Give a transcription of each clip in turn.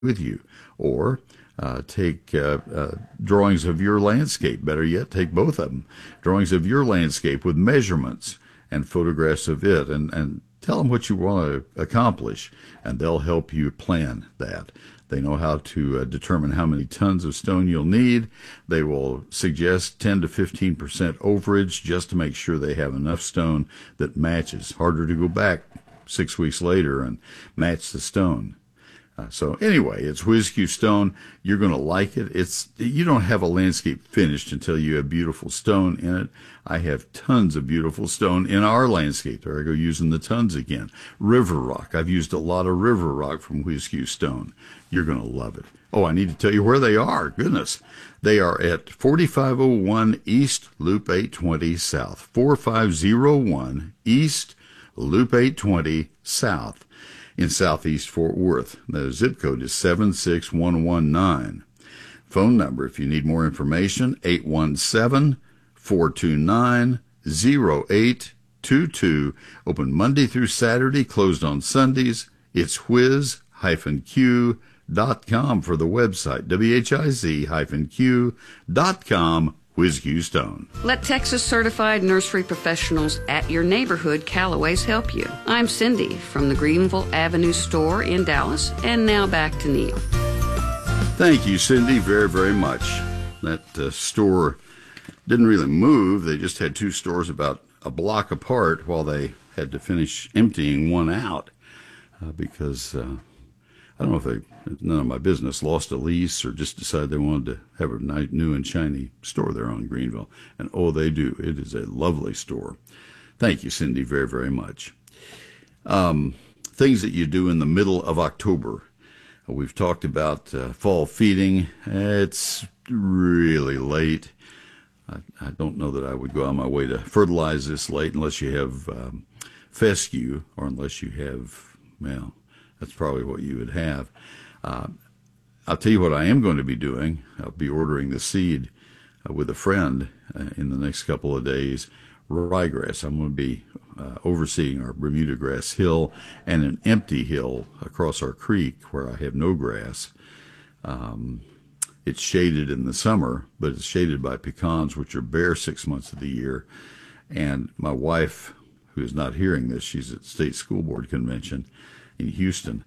with you. Or take drawings of your landscape. Better yet, take both of them. Drawings of your landscape with measurements and photographs of it, and tell them what you want to accomplish, and they'll help you plan that. They know how to determine how many tons of stone you'll need. They will suggest 10 to 15% overage just to make sure they have enough stone that matches. Harder to go back 6 weeks later and match the stone. So anyway, it's WhizQ Stone. You're going to like it. You don't have a landscape finished until you have beautiful stone in it. I have tons of beautiful stone in our landscape. There I go using the tons again. River rock. I've used a lot of river rock from WhizQ Stone. You're going to love it. Oh, I need to tell you where they are. Goodness. They are at 4501 East Loop 820 South. 4501 East Loop 820 South. In southeast Fort Worth. The zip code is 76119. Phone number, if you need more information, 817-429-0822. Open Monday through Saturday, closed on Sundays. It's whiz-q.com for the website, whiz-q.com. WhizQ Stone. Let Texas certified nursery professionals at your neighborhood Callaways help you. I'm Cindy from the Greenville Avenue store in Dallas, and now back to Neil. Thank you, Cindy, very, very much. That store didn't really move. They just had two stores about a block apart while they had to finish emptying one out because I don't know if none of my business, lost a lease or just decided they wanted to have a nice, new and shiny store there on Greenville. And oh, they do. It is a lovely store. Thank you, Cindy, very, very much. Things that you do in the middle of October. We've talked about fall feeding. It's really late. I don't know that I would go on my way to fertilize this late unless you have fescue or unless you have, well, that's probably what you would have. I'll tell you what I am going to be doing. I'll be ordering the seed with a friend in the next couple of days. Ryegrass. I'm going to be overseeing our Bermuda grass hill and an empty hill across our creek where I have no grass. It's shaded in the summer, but it's shaded by pecans, which are bare 6 months of the year. And my wife, who is not hearing this, she's at State School Board Convention in Houston,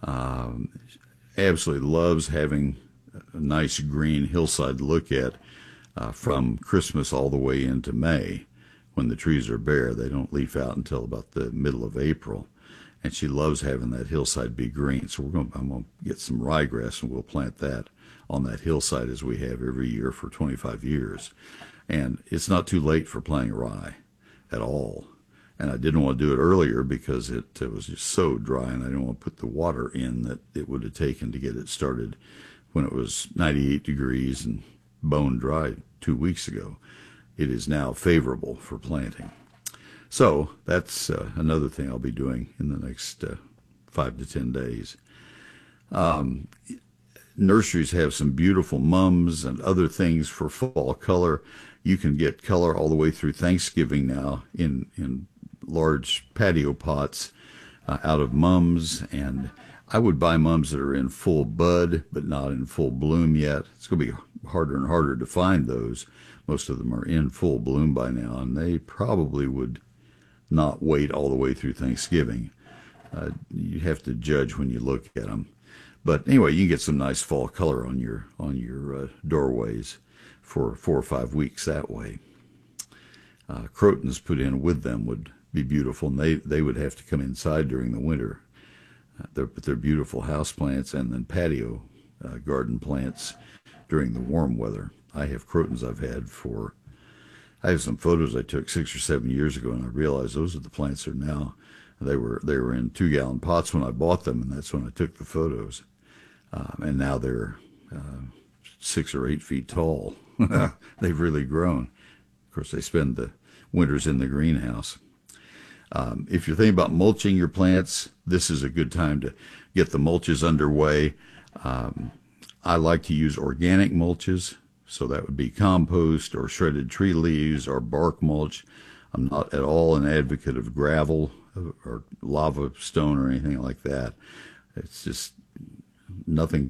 absolutely loves having a nice green hillside to look at from Christmas all the way into May when the trees are bare. They don't leaf out until about the middle of April. And she loves having that hillside be green. So I'm going to get some ryegrass and we'll plant that on that hillside as we have every year for 25 years. And it's not too late for planting rye at all. And I didn't want to do it earlier because it was just so dry, and I didn't want to put the water in that it would have taken to get it started when it was 98 degrees and bone dry 2 weeks ago. It is now favorable for planting. So that's another thing I'll be doing in the next 5 to 10 days. Nurseries have some beautiful mums and other things for fall color. You can get color all the way through Thanksgiving now in large patio pots out of mums, and I would buy mums that are in full bud but not in full bloom yet. It's going to be harder and harder to find those. Most of them are in full bloom by now, and they probably would not wait all the way through Thanksgiving. You have to judge when you look at them. But anyway, you can get some nice fall color on your doorways for 4 or 5 weeks that way. Crotons put in with them would be beautiful, and they would have to come inside during the winter. They're beautiful house plants and then patio garden plants during the warm weather. I have crotons I have some photos I took 6 or 7 years ago, and I realized those are the plants that are now. They were in 2-gallon pots when I bought them, and that's when I took the photos. And now they're 6 or 8 feet tall. They've really grown. Of course, they spend the winters in the greenhouse. If you're thinking about mulching your plants, this is a good time to get the mulches underway. I like to use organic mulches, so that would be compost or shredded tree leaves or bark mulch. I'm not at all an advocate of gravel or lava stone or anything like that. It's just nothing